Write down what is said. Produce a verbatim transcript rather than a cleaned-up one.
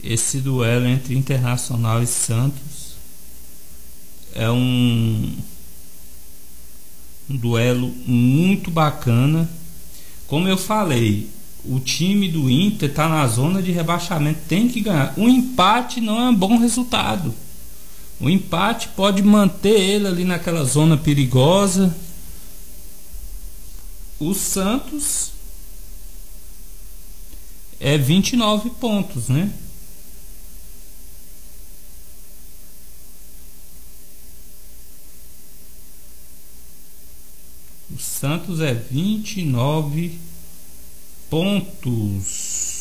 esse duelo entre Internacional e Santos é um, um duelo muito bacana. Como eu falei, o time do Inter está na zona de rebaixamento, tem que ganhar. Um empate não é um bom resultado. O empate pode manter ele ali naquela zona perigosa. O Santos é vinte e nove pontos, né? O Santos é vinte e nove pontos.